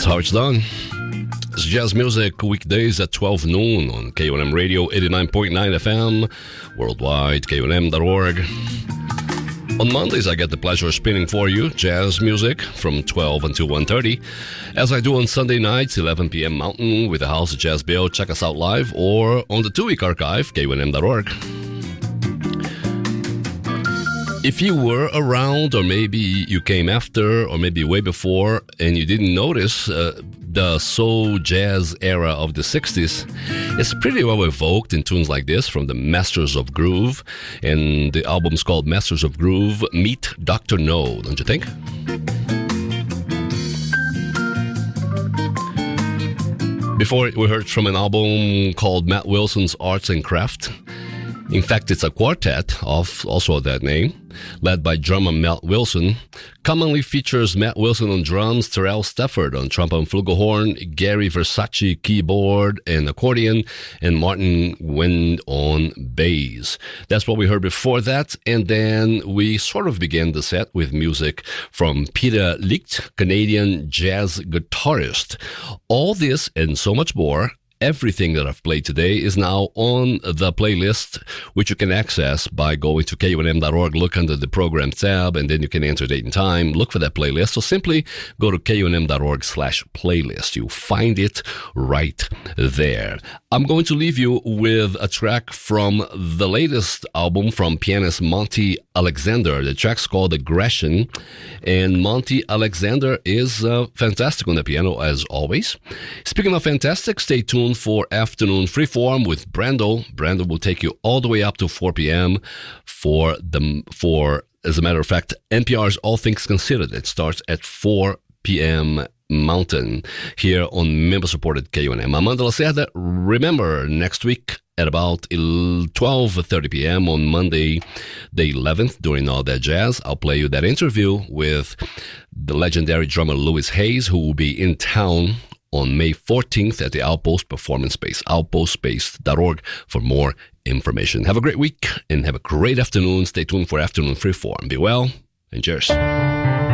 how it's done. It's jazz music weekdays at 12 noon on KUNM Radio 89.9 FM, worldwide, KUNM.org. On Mondays, I get the pleasure of spinning for you jazz music from 12 until 1:30, as I do on Sunday nights, 11 p.m. Mountain, with the House of Jazz Bill. Check us out live or on the 2-week archive, KUNM.org. If you were around, or maybe you came after, or maybe way before, and you didn't notice the soul jazz era of the 60s, it's pretty well evoked in tunes like this from the Masters of Groove, and the album's called Masters of Groove, Meet Dr. No, don't you think? Before we heard from an album called Matt Wilson's Arts and Craft. In fact, it's a quartet of also that name, led by drummer Matt Wilson. Commonly features Matt Wilson on drums, Terrell Stafford on trombone flugelhorn, Gary Versace keyboard and accordion, and Martin Wind on bass. That's what we heard before that, and then we sort of began the set with music from Peter Licht, Canadian jazz guitarist. All this and so much more, everything that I've played today is now on the playlist, which you can access by going to KUNM.org, look under the program tab, and then you can enter date and time, look for that playlist. So simply go to KUNM.org/playlist. You'll find it right there. I'm going to leave you with a track from the latest album from pianist Monty Alexander. The track's called Aggression, and Monty Alexander is fantastic on the piano as always. Speaking of fantastic, stay tuned for Afternoon Freeform with Brando. Brando will take you all the way up to 4 p.m. for, as a matter of fact, NPR's All Things Considered. It starts at 4 p.m. Mountain here on member-supported KUNM. I'm Amanda Lacerda. Remember, next week at about 12:30 p.m. on Monday, the 11th, during All That Jazz, I'll play you that interview with the legendary drummer Louis Hayes, who will be in town on May 14th at the Outpost Performance Space, outpostspace.org for more information. Have a great week and have a great afternoon. Stay tuned for Afternoon Freeform. Be well and cheers.